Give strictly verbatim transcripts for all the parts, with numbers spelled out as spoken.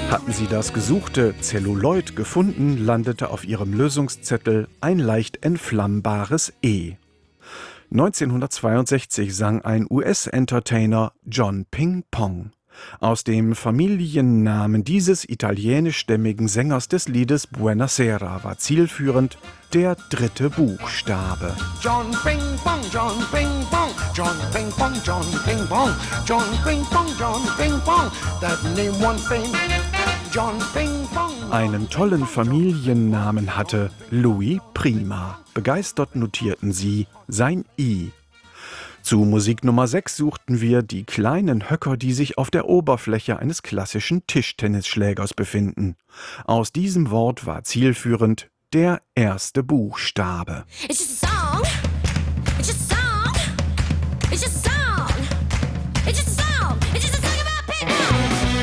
Hatten Sie das gesuchte Zelluloid gefunden, landete auf Ihrem Lösungszettel ein leicht entflammbares E. neunzehnhundertzweiundsechzig sang ein U S-Entertainer John Ping Pong. Aus dem Familiennamen dieses italienischstämmigen Sängers des Liedes Buona Sera war zielführend der dritte Buchstabe. John Ping Pong, John Ping Pong, John Ping Pong, John Ping Pong, John Ping Pong, John Ping Pong, that name one thing, John Ping Pong. Einen tollen Familiennamen hatte Louis Prima. Begeistert notierten sie sein I. Zu Musik Nummer sechs suchten wir die kleinen Höcker, die sich auf der Oberfläche eines klassischen Tischtennisschlägers befinden. Aus diesem Wort war zielführend der erste Buchstabe. It's just a song. It's just a song. It's just a song. It's just a song. It's just a song about people.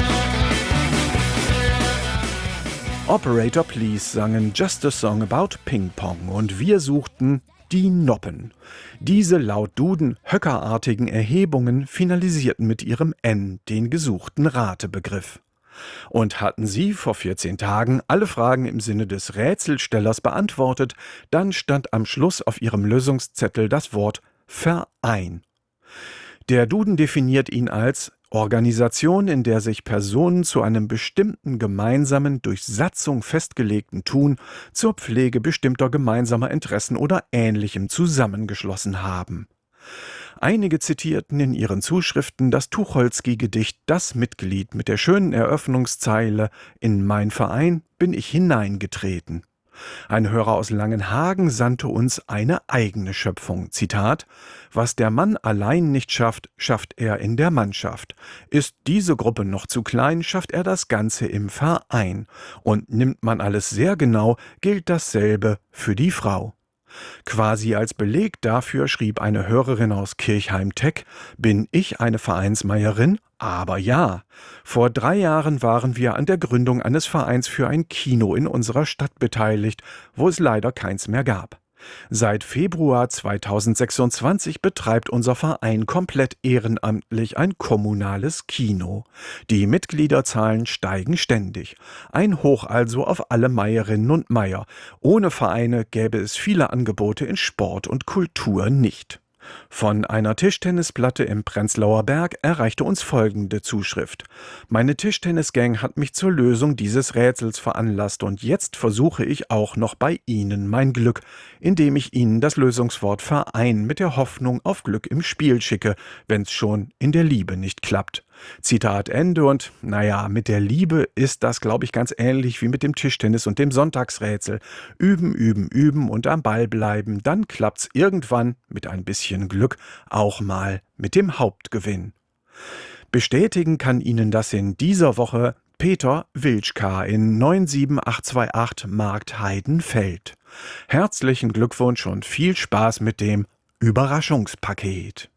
Operator Please sangen Just a Song About Ping Pong und wir suchten die Noppen. Diese laut Duden höckerartigen Erhebungen finalisierten mit ihrem N den gesuchten Ratebegriff. Und hatten Sie vor vierzehn Tagen alle Fragen im Sinne des Rätselstellers beantwortet, dann stand am Schluss auf Ihrem Lösungszettel das Wort Verein. Der Duden definiert ihn als Organisation, in der sich Personen zu einem bestimmten gemeinsamen, durch Satzung festgelegten Tun zur Pflege bestimmter gemeinsamer Interessen oder Ähnlichem zusammengeschlossen haben. Einige zitierten in ihren Zuschriften das Tucholsky-Gedicht »Das Mitglied« mit der schönen Eröffnungszeile »In mein Verein bin ich hineingetreten«. Ein Hörer aus Langenhagen sandte uns eine eigene Schöpfung. Zitat: »Was der Mann allein nicht schafft, schafft er in der Mannschaft. Ist diese Gruppe noch zu klein, schafft er das Ganze im Verein. Und nimmt man alles sehr genau, gilt dasselbe für die Frau.« Quasi als Beleg dafür schrieb eine Hörerin aus Kirchheim-Teck: »Bin ich eine Vereinsmeierin? Aber ja. Vor drei Jahren waren wir an der Gründung eines Vereins für ein Kino in unserer Stadt beteiligt, wo es leider keins mehr gab. Seit Februar zweitausendsechsundzwanzig betreibt unser Verein komplett ehrenamtlich ein kommunales Kino. Die Mitgliederzahlen steigen ständig. Ein Hoch also auf alle Meierinnen und Meier. Ohne Vereine gäbe es viele Angebote in Sport und Kultur nicht.« Von einer Tischtennisplatte im Prenzlauer Berg erreichte uns folgende Zuschrift: »Meine Tischtennisgang hat mich zur Lösung dieses Rätsels veranlasst und jetzt versuche ich auch noch bei Ihnen mein Glück, indem ich Ihnen das Lösungswort Verein mit der Hoffnung auf Glück im Spiel schicke, wenn's schon in der Liebe nicht klappt.« Zitat Ende. Und naja, mit der Liebe ist das, glaube ich, ganz ähnlich wie mit dem Tischtennis und dem Sonntagsrätsel. Üben, üben, üben und am Ball bleiben, dann klappt's irgendwann mit ein bisschen Glück auch mal mit dem Hauptgewinn. Bestätigen kann Ihnen das in dieser Woche Peter Wilczka in neun sieben acht zwei acht Marktheidenfeld. Herzlichen Glückwunsch und viel Spaß mit dem Überraschungspaket.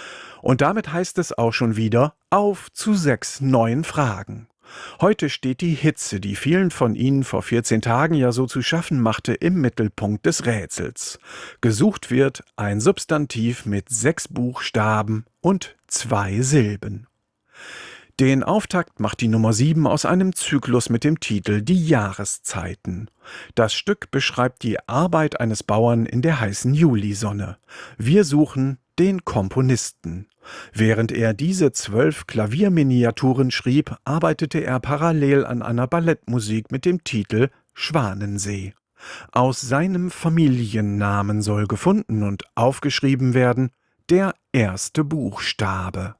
Und damit heißt es auch schon wieder auf zu sechs neuen Fragen. Heute steht die Hitze, die vielen von Ihnen vor vierzehn Tagen ja so zu schaffen machte, im Mittelpunkt des Rätsels. Gesucht wird ein Substantiv mit sechs Buchstaben und zwei Silben. Den Auftakt macht die Nummer sieben aus einem Zyklus mit dem Titel »Die Jahreszeiten«. Das Stück beschreibt die Arbeit eines Bauern in der heißen Julisonne. Wir suchen den Komponisten. Während er diese zwölf Klavierminiaturen schrieb, arbeitete er parallel an einer Ballettmusik mit dem Titel »Schwanensee«. Aus seinem Familiennamen soll gefunden und aufgeschrieben werden der erste Buchstabe.